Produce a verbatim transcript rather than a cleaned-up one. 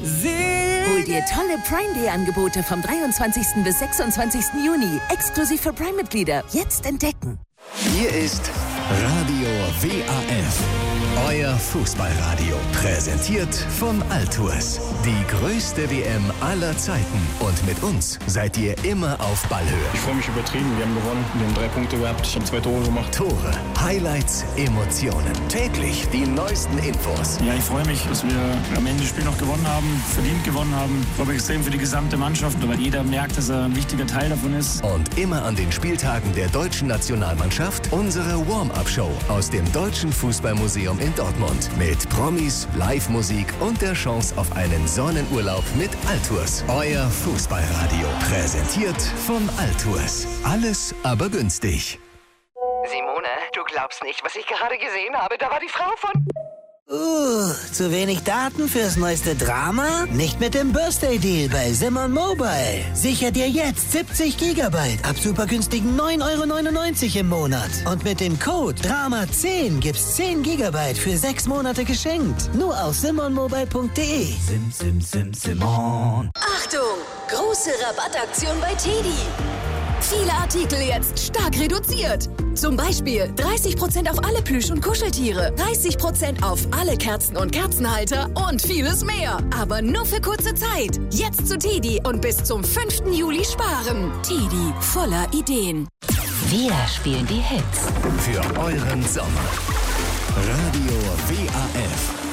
Hol dir tolle Prime Day Angebote vom dreiundzwanzigsten bis sechsundzwanzigsten Juni. Exklusiv für Prime-Mitglieder. Jetzt entdecken. Hier ist Radio W A F. Euer Fußballradio. Präsentiert von Altours. Die größte W M aller Zeiten. Und mit uns seid ihr immer auf Ballhöhe. Ich freue mich übertrieben. Wir haben gewonnen. Wir haben drei Punkte gehabt. Ich habe zwei Tore gemacht. Tore, Highlights, Emotionen. Täglich die neuesten Infos. Ja, ich freue mich, dass wir am Ende des Spiels noch gewonnen haben. Verdient gewonnen haben. Ich freue mich extrem für die gesamte Mannschaft, weil jeder merkt, dass er ein wichtiger Teil davon ist. Und immer an den Spieltagen der deutschen Nationalmannschaft unsere Warm-Up-Show aus dem Deutschen Fußballmuseum in Dortmund. Mit Promis, Live-Musik und der Chance auf einen Sonnenurlaub mit Altours. Euer Fußballradio. Präsentiert von Altours. Alles aber günstig. Simone, du glaubst nicht, was ich gerade gesehen habe. Da war die Frau von... Uh, zu wenig Daten fürs neueste Drama? Nicht mit dem Birthday Deal bei Simon Mobile. Sicher dir jetzt siebzig Gigabyte ab super günstigen neun Euro neunundneunzig im Monat. Und mit dem Code Drama zehn gibt's zehn Gigabyte für sechs Monate geschenkt. Nur auf simon mobile punkt de. Sim, sim, sim, Simon. Achtung! Große Rabattaktion bei Teddy. Viele Artikel jetzt stark reduziert. Zum Beispiel dreißig Prozent auf alle Plüsch- und Kuscheltiere, dreißig Prozent auf alle Kerzen und Kerzenhalter und vieles mehr. Aber nur für kurze Zeit. Jetzt zu Teddy und bis zum fünften Juli sparen. Teddy, voller Ideen. Wir spielen die Hits. Für euren Sommer. Radio W A F.